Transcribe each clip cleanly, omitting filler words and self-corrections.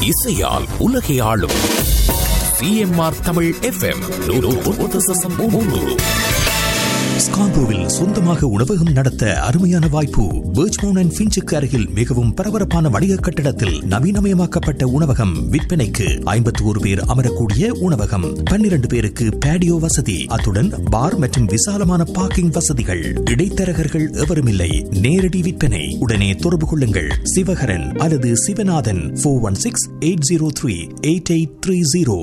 இசையால் உலகை ஆளும் சிஎம்ஆர் தமிழ் FM 101.3. ஸ்கார்போவில் சொந்தமாக உணவகம் நடத்த அருமையான வாய்ப்பு. பர்ச்மவுண்ட் அண்ட் ஃபின்ச்சுக்கு அருகில் மிகவும் பரபரப்பான வணிக கட்டடத்தில் நவீனமயமாக்கப்பட்ட உணவகம் விற்பனைக்கு. 51 பேர் அமரக்கூடிய உணவகம், 12 பேருக்கு பேடியோ வசதி, அத்துடன் பார் மற்றும் விசாலமான பார்க்கிங் வசதிகள். இடைத்தரகர்கள் எவரும் இல்லை. நேரடி விற்பனை. உடனே தொடர்பு கொள்ளுங்கள் சிவகரன் அல்லது சிவநாதன். 416-803-8830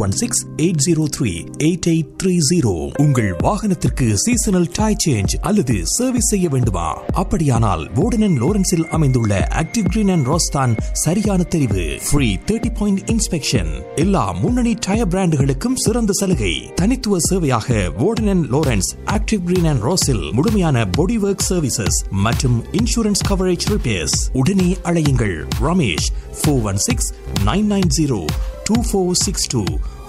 416-803-8830. உங்கள் வாகனத்திற்கு சீசனல் டயர் சேஞ்ச் அல்லது சர்வீஸ் செய்ய வேண்டுமா? அப்படியானால் வார்டன் அண்ட் லோரன்ஸில் அமைந்துள்ள ஆக்டிவ் கிரீன் அண்ட் ரோஸ் தான் சரியான தெரிவு. Free 30 point inspection. எல்லா முன்னணி டயர் பிராண்டுகளுக்கும் சிறந்த சலுகை. தனித்துவ சேவையாக warden and Lawrence active green and ரோஸில் முழுமையான பாடி ஒர்க் சர்வீசஸ் மற்றும் இன்சூரன்ஸ் கவரேஜ் ரிப்பேர்ஸ். உடனே அழையுங்கள் Ramesh 416-990-2462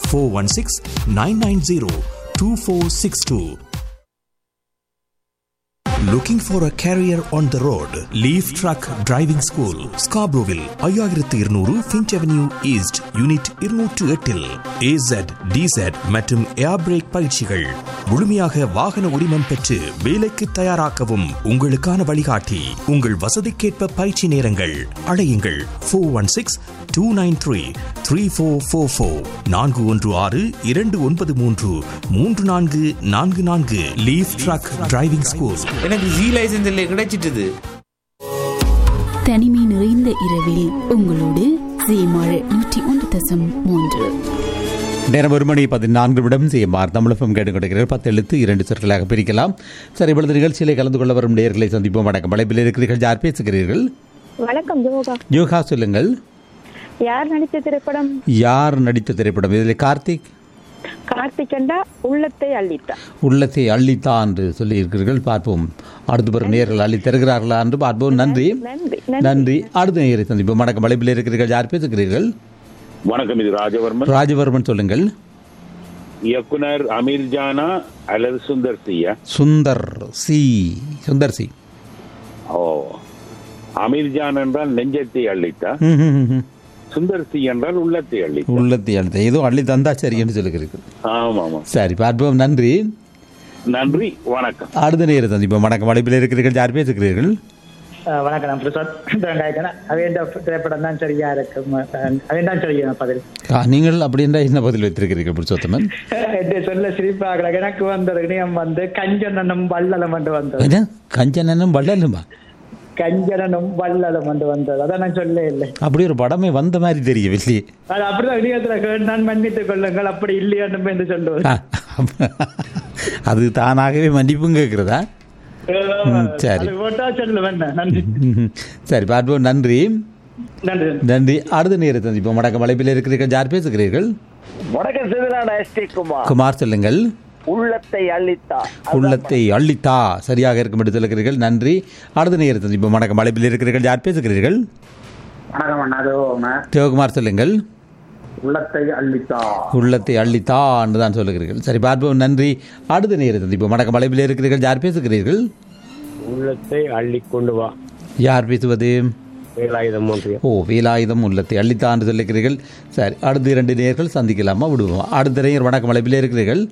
416-990-2462. Looking for a career on the road? Leaf Truck Driving School, Scarboroughville, 5200 Finch Avenue East, Unit 208 AZ, DZ மற்றும் ஏர் பிரேக் பயிற்சிகள். முழுமையாக வாகன உரிமம் பெற்று வேலைக்கு தயாராக்கவும் உங்களுக்கான வழிகாட்டி. உங்கள் வசதிக்கேற்ப பயிற்சி நேரங்கள். அழையுங்கள் 416-293-3444 416-293-3444. Leaf Truck Driving School. எனக்கு ஜி லைசன்ஸ் இல்லை கிடைச்சிட்டது. தனிமை நிறைந்த இரவில் உங்களோடு சிஎம்ஆர் 101.3. நேரம் 1:14 சிஎம்ஆர் தமிழகம் கேட்டுக்கொண்டிருக்கிறார். 10 எழுத்து 2 சொற்களாக பிரிக்கலாம். சரி, இப்பொழுது நிகழ்ச்சியிலே கலந்து கொள்ள வரும் நேயர்களை சந்திப்போம். வணக்கம். அழைப்பில் இருக்கிறீர்கள். யார் பேசுகிறீர்கள்? வணக்கம். யோகா சொல்லுங்கள். யார் நடித்த திரைப்படம்? யார் நடித்த திரைப்படம்? இதில் கார்த்திக் உள்ளத்தை அள்ளித்தா. உள்ளத்தை அள்ளித்தா என்று சொல்லி இருக்கிறீர்கள். பார்ப்போம் அடுத்து வரும் நேயர்கள் அள்ளி தருகிறார்களா என்று பார்ப்போம். நன்றி நன்றி. அடுத்த நேயரை சந்திப்போம். வணக்கம். அழைப்பில் இருக்கிறீர்கள். யார் பேசுகிறீர்கள்? வணக்கம், இது ராஜவர்மன். ராஜவர்மன் சொல்லுங்கள். இயக்குனர் அமீர் ஜானா அல்லது சுந்தர் சியா? சுந்தர் சி. ஓ, அமீர் ஜான் என்றால் நெஞ்சத்தை அள்ளித்தா, சுந்தர் சி என்றால் உள்ளத்தை அள்ளித்தா. ஏதோ அள்ளி தந்தா சரி என்று சொல்லுகிறீர்கள். ஆமா. சரி, பார்ப்போம். நன்றி நன்றி. வணக்கம். அடுத்த நேரம் சந்திப்போம். வணக்கம். அழைப்பில் இருக்கிறீர்கள். யார் பேசுகிறீர்கள்? வணக்கம். நான் பிரசாத். திரைப்படம் தான் சரியா இருக்கும். பதில் நீங்கள் அப்படி என்றால் என்ன பதில் வைத்திருக்கிறீர்கள் புருஷோத்தமன்? சொல்ல சிரிப்பாக எனக்கு வந்தது கஞ்சனனும் வள்ளலும் என்று வந்தது. கஞ்சனனும் வள்ளலுமா? கஞ்சனனும் வள்ளலும் என்று வந்தது. அதான் நான் சொல்ல இல்லை. அப்படி ஒரு படமே வந்த மாதிரி தெரியவில்லை. அது அப்படிதான் இணையத்தில் நான் மன்னித்துக் கொள்ளுங்கள் அப்படி இல்லையா என்று சொல்லுவது. அது தானாகவே மன்னிப்பும் கேட்கிறதா? சரி சரி, பார்ப்போம். நன்றி நன்றி. அடுத்த நேரம் சந்திப்போம். வணக்கம். அழைப்பில் இருக்கிறீர்கள். யார் பேசுகிறீர்கள்? வணக்கம். குமார் சொல்லுங்கள். உள்ளத்தை அள்ளித்தா சரியாக இருக்கும் என்று சொல்லுகிறீர்கள். நன்றி. அடுத்த நேரம் சந்திப்போம். வணக்கம். அழைப்பில் இருக்கிறீர்கள். யார் பேசுகிறீர்கள்? சிவகுமார் சொல்லுங்கள். உள்ளத்தை அள்ளித்தா என்றுதான் சொல்லுகிறீர்கள். சரி, பார்ப்போம். நன்றி. அடுத்த நேரம் சந்திப்போம். வணக்கம். அழைப்பில் இருக்கிறீர்கள். யார் பேசுகிறீர்கள்? உள்ளத்தை அள்ளிக்கொண்டு வா. யார் பேசுவது? வேலாயுதம். வேலாயுதம் உள்ளத்தை அள்ளித்தா என்று சொல்லுகிறீர்கள். சரி, அடுத்த 2 நேயர்கள் சந்திக்கலாமா? விடுவோம். அடுத்த நேயர் வணக்கம். அழைப்பில் இருக்கிறீர்கள்.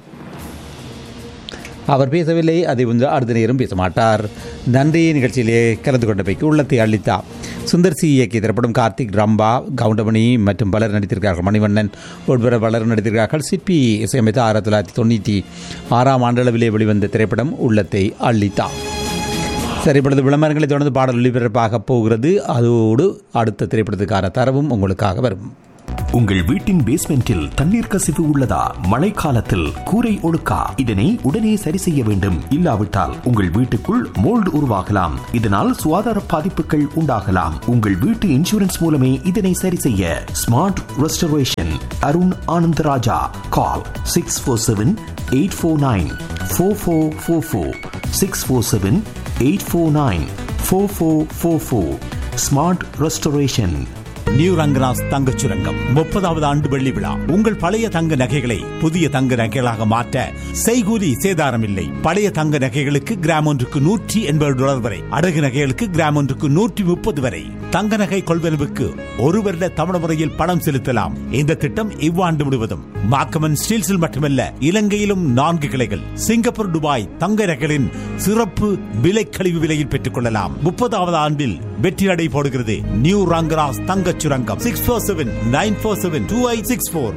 அவர் பேசவில்லை. அதை வந்து அடுத்த நேரம் பேச மாட்டார். நன்றி. நிகழ்ச்சியிலே கலந்து கொண்டமைக்கு. உள்ளத்தை அள்ளித்தா சுந்தர் சி இயக்கிய திரைப்படம். கார்த்திக், ரம்பா, கவுண்டமணி மற்றும் பலர் நடித்திருக்கிறார்கள். மணிவண்ணன் உட்பட பலர் நடித்திருக்கிறார்கள். சிற்பி இசையமைத்த 1996 ஆண்டளவிலே வெளிவந்த திரைப்படம் உள்ளத்தை அள்ளித்தா. சரி, இப்பொழுது விளம்பரங்களை தொடர்ந்து பாடல் ஒளிபரப்பாக போகிறது. அதோடு அடுத்த திரைப்படத்துக்கான தரவும் உங்களுக்காக வரும். உங்கள் வீட்டின் பேஸ்மெண்டில் தண்ணீர் கசிவு உள்ளதா? மழைக்காலத்தில் கூரை ஒழுக்கா? இதனை உடனே சரி செய்ய வேண்டும். இல்லாவிட்டால் உங்கள் வீட்டுக்குள் மோல்டு உருவாகலாம். இதனால் சுகாதார பாதிப்புகள் உண்டாகலாம். உங்கள் வீட்டு இன்சூரன்ஸ் மூலமே இதனை சரி செய்ய. Smart restoration, Arun Anandaraja. கால் 647-849-4444 647-849-4444. Smart restoration. நியூ ரங்கராஸ் தங்கச் சுரங்கம் 30வது ஆண்டு வெள்ளி விழா. உங்கள் பழைய தங்க நகைகளை புதிய தங்க நகைகளாக மாற்ற செய்கூலி சேதாரம் இல்லை. பழைய தங்க நகைகளுக்கு கிராம் ஒன்றுக்கு $180 வரை, அடகு நகைகளுக்கு கிராம் ஒன்றுக்கு $130 வரை. தங்க நகை கொள்வனவுக்கு 1 வருட தவணை முறையில் பணம் செலுத்தலாம். இந்த திட்டம் இவ்வாண்டு முழுவதும் மாக்கமன் ஸ்டீல்ஸில் மட்டுமல்ல, இலங்கையிலும் 4 கிளைகள். சிங்கப்பூர், துபாய் தங்க நகைகளின் சிறப்பு விலை கழிவு விலையில் பெற்றுக் கொள்ளலாம். 30வது ஆண்டில் வெற்றி நடை போடுகிறது நியூ ரங்கராஸ் தங்கச் சுரங்கம். 647-947-2864.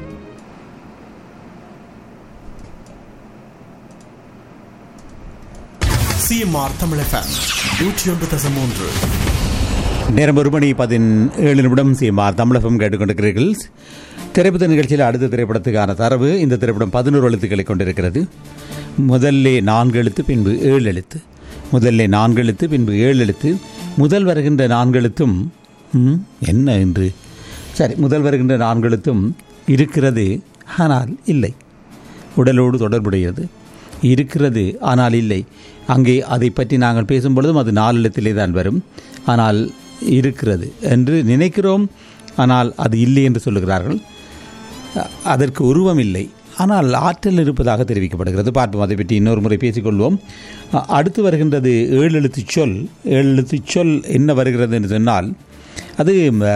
CMR Tamil FM 101.3. நேரம் 1:17 சிஎம்ஆர் தமிழ் FM கேட்டுக்கொண்டிருக்கிறீர்கள். திரைப்பட நிகழ்ச்சியில் அடுத்த திரைப்படத்துக்கான தரவு. இந்த திரைப்படம் 11 எழுத்துக்களை கொண்டிருக்கிறது. முதல்லே 4 எழுத்து, பின்பு 7 எழுத்து. முதல்லே 4 எழுத்து, பின்பு 7 எழுத்து. முதல் வருகின்ற 4 எழுத்தும் என்ன என்று சரி, முதல் வருகின்ற 4 எழுத்தும் இருக்கிறது ஆனால் இல்லை. உடலோடு தொடர்புடையது. இருக்கிறது ஆனால் இல்லை. அங்கே அதை பற்றி நாங்கள் பேசும்பொழுதும் அது 4 எழுத்திலே தான் வரும். ஆனால் இருக்கிறது என்று நினைக்கிறோம், ஆனால் அது இல்லை என்று சொல்லுகிறார்கள். அதற்கு உருவம் இல்லை, ஆனால் ஆற்றல் இருப்பதாக தெரிவிக்கப்படுகிறது. பார்ப்போம், அதை பற்றி இன்னொரு முறை பேசிக்கொள்வோம். அடுத்து வருகின்றது 7 எழுத்து சொல். 7 எழுத்து சொல் என்ன வருகிறது என்று சொன்னால், அது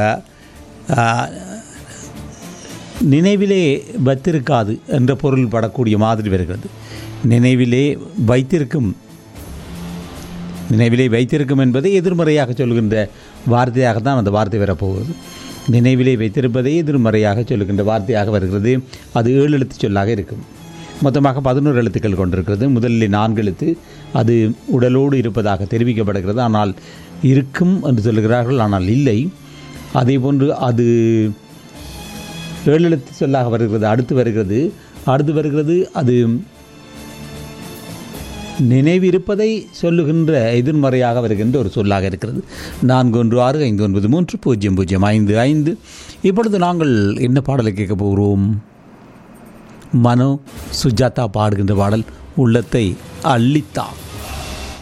நினைவிலே வைத்திருக்காது என்ற பொருள் படக்கூடிய மாதிரி வருகிறது. நினைவிலே வைத்திருக்கும் என்பதை எதிர்மறையாக சொல்கின்ற வார்த்தையாகத்தான் அந்த வார்த்தை வரப்போகுது. நினைவிலே வைத்திருப்பதை எதிர்மறையாக சொல்லுகின்ற வார்த்தையாக வருகிறது. அது 7 எழுத்து சொல்லாக இருக்கும். மொத்தமாக 11 எழுத்துக்கள் கொண்டிருக்கிறது. முதலில் 4 எழுத்து, அது உடலோடு இருப்பதாக தெரிவிக்கப்படுகிறது. ஆனால் இருக்கும் என்று சொல்லுகிறார்கள், ஆனால் இல்லை. அதே போன்று அது 7 எழுத்து சொல்லாக வருகிறது. அடுத்து வருகிறது அது நினைவிருப்பதை சொல்லுகின்ற எதிர்மறையாக வருகின்ற ஒரு சொல்லாக இருக்கிறது. 4165930055. இப்பொழுது நாங்கள் என்ன பாடலை கேட்க போகிறோம்? மனோ சுஜாதா பாடுகின்ற பாடல் உள்ளத்தை அள்ளித்தா.